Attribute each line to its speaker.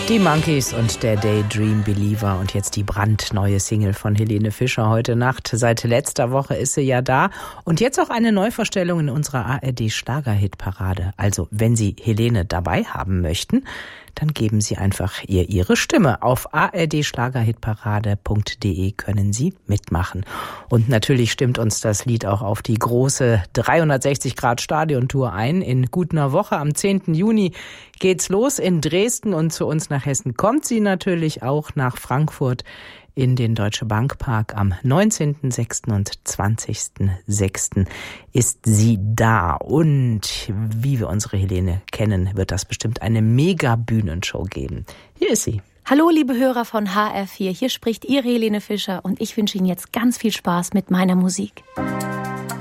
Speaker 1: Die Monkeys und der Daydream Believer und jetzt die brandneue Single von Helene Fischer heute Nacht. Seit letzter Woche ist sie ja da und jetzt auch eine Neuvorstellung in unserer ARD-Schlager-Hitparade. Also wenn Sie Helene dabei haben möchten, dann geben Sie einfach ihr Ihre Stimme. Auf ardschlagerhitparade.de können Sie mitmachen. Und natürlich stimmt uns das Lied auch auf die große 360-Grad-Stadiontour ein. In gut einer Woche, am 10. Juni, geht's los in Dresden und zu uns nach Hessen kommt sie natürlich auch nach Frankfurt in den Deutsche Bank Park. Am 19.06. und 20.06. ist sie da. Und wie wir unsere Helene kennen, wird das bestimmt eine Mega-Bühnenshow geben. Hier ist sie.
Speaker 2: Hallo liebe Hörer von HR4, hier spricht Ihre Helene Fischer und ich wünsche Ihnen jetzt ganz viel Spaß mit meiner Musik.